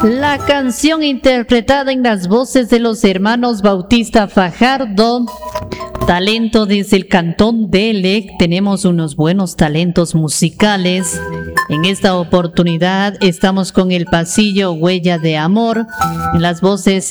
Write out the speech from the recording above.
La canción interpretada en las voces de los hermanos Bautista Fajardo, talento desde el Cantón Delec. Tenemos unos buenos talentos musicales. En esta oportunidad estamos con el pasillo Huella de Amor, en las voces